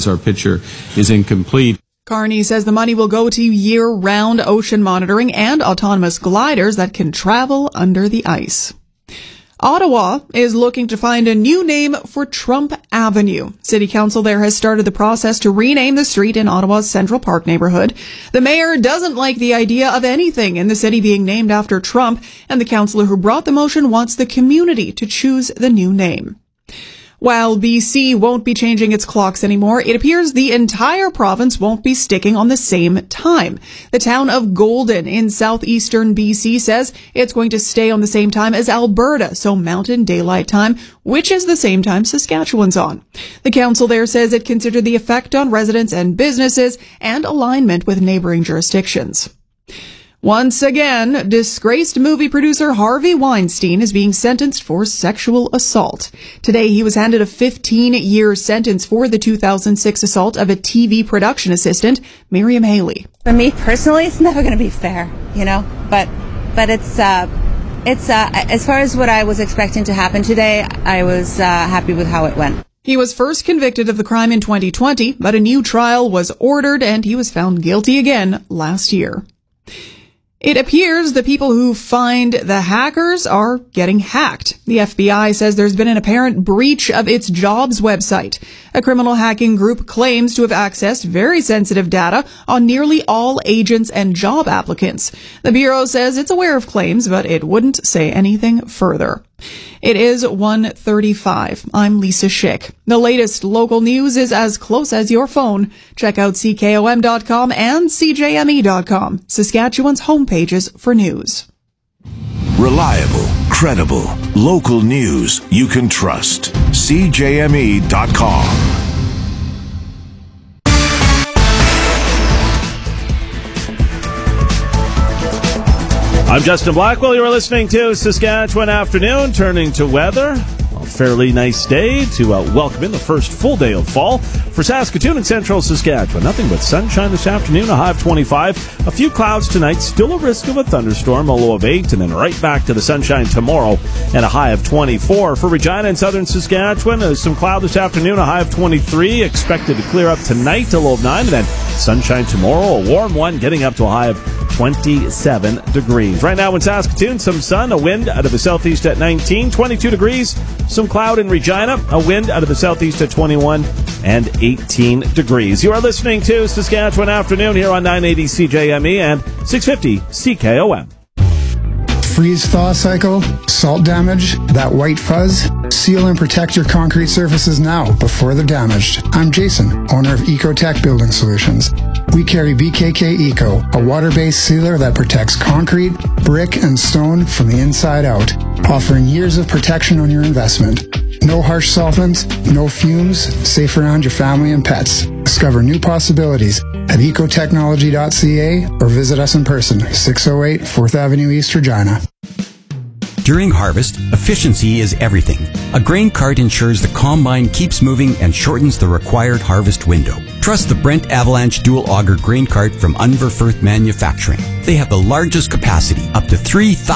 since our picture is incomplete. Carney says the money will go to year-round ocean monitoring and autonomous gliders that can travel under the ice. Ottawa is looking to find a new name for Trump Avenue. City Council there has started the process to rename the street in Ottawa's Central Park neighborhood. The mayor doesn't like the idea of anything in the city being named after Trump, and the councillor who brought the motion wants the community to choose the new name. While BC won't be changing its clocks anymore, it appears the entire province won't be sticking on the same time. The town of Golden in southeastern BC says it's going to stay on the same time as Alberta, so Mountain Daylight Time, which is the same time Saskatchewan's on. The council there says it considered the effect on residents and businesses and alignment with neighboring jurisdictions. Once again, disgraced movie producer Harvey Weinstein is being sentenced for sexual assault. Today, he was handed a 15-year sentence for the 2006 assault of a TV production assistant, Miriam Haley. For me personally, it's never going to be fair, but it's as far as what I was expecting to happen today, I was happy with how it went. He was first convicted of the crime in 2020, but a new trial was ordered and he was found guilty again last year. It appears the people who find the hackers are getting hacked. The FBI says there's been an apparent breach of its jobs website. A criminal hacking group claims to have accessed very sensitive data on nearly all agents and job applicants. The Bureau says it's aware of claims, but it wouldn't say anything further. It is 1:35. I'm Lisa Schick. The latest local news is as close as your phone. Check out CKOM.com and CJME.com, Saskatchewan's homepages for news. Reliable, credible, local news you can trust. CJME.com. I'm Justin Blackwell. You are listening to Saskatchewan Afternoon. Turning to weather. A fairly nice day to welcome in the first full day of fall for Saskatoon and central Saskatchewan. Nothing but sunshine this afternoon, a high of 25. A few clouds tonight, still a risk of a thunderstorm, a low of 8, and then right back to the sunshine tomorrow and a high of 24. For Regina and southern Saskatchewan, some cloud this afternoon, a high of 23. Expected to clear up tonight, a low of 9, and then sunshine tomorrow, a warm one, getting up to a high of 27 degrees. Right now in Saskatoon, some sun, a wind out of the southeast at 19, 22 degrees, some cloud in Regina, a wind out of the southeast at 21 and 18 degrees. You are listening to Saskatchewan Afternoon here on 980 CJME and 650 CKOM. Freeze-thaw cycle, salt damage, that white fuzz. Seal and protect your concrete surfaces now before they're damaged. I'm Jason, owner of Ecotech Building Solutions. We carry BKK Eco, a water-based sealer that protects concrete, brick, and stone from the inside out, offering years of protection on your investment. No harsh solvents, no fumes, safe around your family and pets. Discover new possibilities at ecotechnology.ca or visit us in person, 608 4th Avenue East, Regina. During harvest, efficiency is everything. A grain cart ensures the combine keeps moving and shortens the required harvest window. Trust the Brent Avalanche Dual Auger Grain Cart from Unverfirth Manufacturing. They have the largest capacity, up to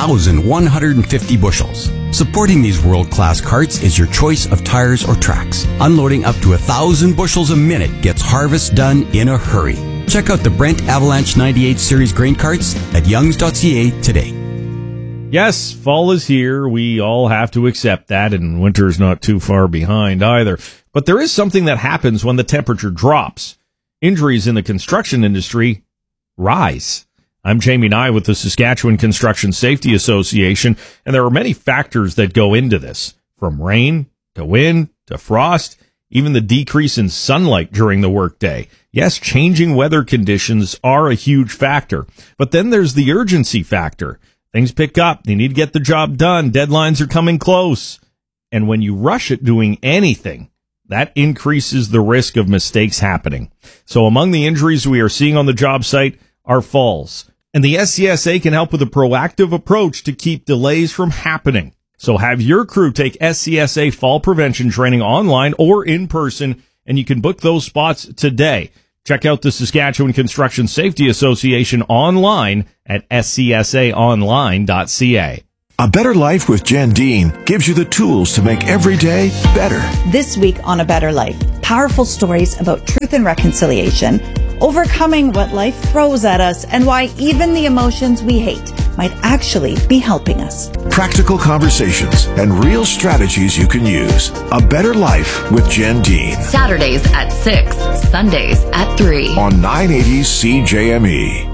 3,150 bushels. Supporting these world-class carts is your choice of tires or tracks. Unloading up to 1,000 bushels a minute gets harvest done in a hurry. Check out the Brent Avalanche 98 Series grain carts at youngs.ca today. Yes, fall is here. We all have to accept that, and winter's not too far behind either. But there is something that happens when the temperature drops. Injuries in the construction industry rise. I'm Jamie Nye with the Saskatchewan Construction Safety Association, and there are many factors that go into this, from rain to wind to frost, even the decrease in sunlight during the workday. Yes, changing weather conditions are a huge factor, but then there's the urgency factor. Things pick up. You need to get the job done. Deadlines are coming close. And when you rush at doing anything, that increases the risk of mistakes happening. So among the injuries we are seeing on the job site are falls. And the SCSA can help with a proactive approach to keep delays from happening. So have your crew take SCSA fall prevention training online or in person, and you can book those spots today. Check out the Saskatchewan Construction Safety Association online at scsaonline.ca. A Better Life with Jen Dean gives you the tools to make every day better. This week on A Better Life, powerful stories about truth and reconciliation, overcoming what life throws at us, and why even the emotions we hate might actually be helping us. Practical conversations and real strategies you can use. A Better Life with Jen Dean. Saturdays at 6, Sundays at 3. On 980 CJME.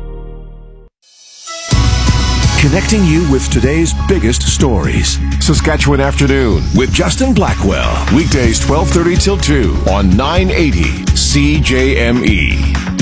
Connecting you with today's biggest stories. Saskatchewan Afternoon with Justin Blackwell. Weekdays 12:30 till 2 on 980 CJME.